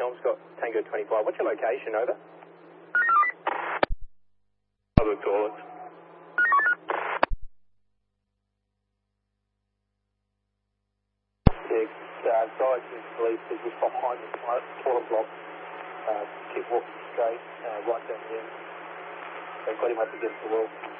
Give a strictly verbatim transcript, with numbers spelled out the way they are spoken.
Tom Scott, Tango twenty-five. What's your location, over? Public toilets. Yeah, uh, guys who believe they're just behind the toilet block. Uh, keep walking straight, uh, right down the end. They've got him up against the wall.